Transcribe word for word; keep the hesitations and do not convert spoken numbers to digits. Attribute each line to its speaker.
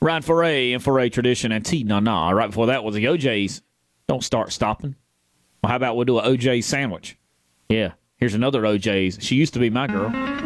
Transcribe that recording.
Speaker 1: Ryan Foray and Foray Tradition and T Na Na. Right before that was the O J's. Don't Start Stopping. Well, how about we'll do an O J sandwich? Yeah. Here's another O J's. She used to be my girl.